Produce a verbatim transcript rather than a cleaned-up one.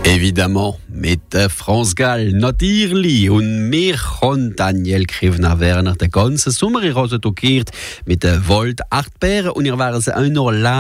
Évidemment, mit äh, France Gall, natürlich. Und mir kann Daniel Krivna-Werner den ganzen Sommer in Rosen mit der Volt acht Bären und ihr wären sie auch noch